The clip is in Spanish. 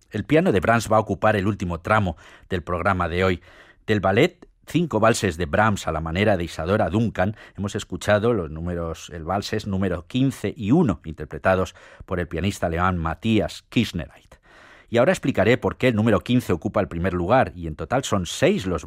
El piano de Brahms va a ocupar el último tramo del programa de hoy. Del ballet 5 valses de Brahms a la manera de Isadora Duncan, hemos escuchado el valses número 15 y 1, interpretados por el pianista alemán Matthias Kirchnereit. Y ahora explicaré por qué el número 15 ocupa el primer lugar, y en total son 6 los